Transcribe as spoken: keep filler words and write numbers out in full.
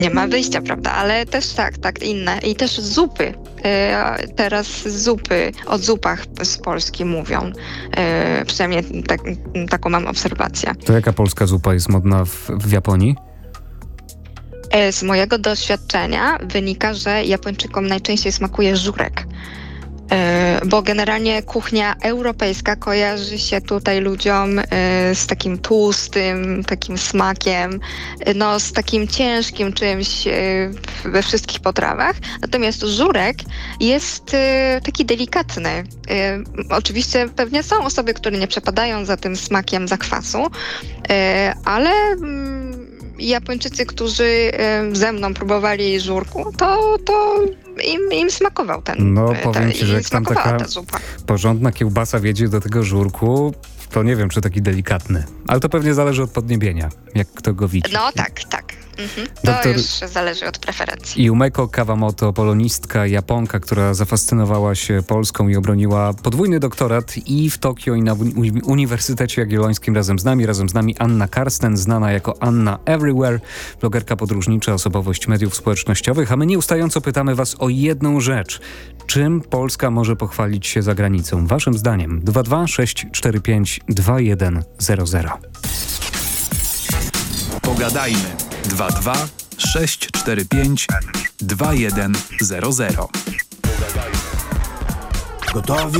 Nie ma wyjścia, prawda? Ale też tak, tak, inne. I też zupy. E, teraz zupy, o zupach z Polski mówią. E, przynajmniej tak, taką mam obserwację. To jaka polska zupa jest modna w, w Japonii? E, z mojego doświadczenia wynika, że Japończykom najczęściej smakuje żurek. E, bo generalnie kuchnia europejska kojarzy się tutaj ludziom e, z takim tłustym, takim smakiem, e, no z takim ciężkim czymś e, we wszystkich potrawach. Natomiast żurek jest e, taki delikatny. E, oczywiście pewnie są osoby, które nie przepadają za tym smakiem zakwasu, e, ale mm, Japończycy, którzy e, ze mną próbowali żurku, to, to im, im smakował ten, No ta, powiem ci, że jak tam taka ta zupa. porządna kiełbasa wiedzie do tego żurku, to nie wiem, czy taki delikatny. Ale to pewnie zależy od podniebienia, jak kto go widzi. No tak, tak. Mhm. To Doktor już zależy od preferencji. Yumeko Kawamoto, polonistka, Japonka, która zafascynowała się Polską i obroniła podwójny doktorat i w Tokio, i na uni- Uniwersytecie Jagiellońskim razem z nami. Razem z nami Anna Karsten, znana jako Anna Everywhere, blogerka podróżnicza, osobowość mediów społecznościowych. A my nieustająco pytamy was o jedną rzecz. Czym Polska może pochwalić się za granicą? Waszym zdaniem. dwa dwa sześć cztery pięć dwa jeden zero zero. Pogadajmy. dwa dwa sześć cztery pięć dwa jeden zero zero. Gotowi